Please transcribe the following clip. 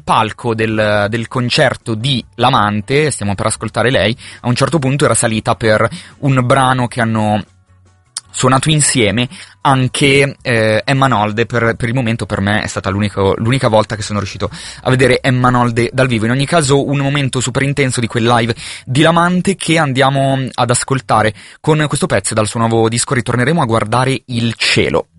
palco del concerto di L'Amante, stiamo per ascoltare lei, a un certo punto era salita per un brano che hanno suonato insieme anche Emma Nolde. Per il momento per me è stata l'unica volta che sono riuscito a vedere Emma Nolde dal vivo. In ogni caso un momento super intenso di quel live di L'Amante che andiamo ad ascoltare con questo pezzo dal suo nuovo disco. Ritorneremo a guardare il cielo.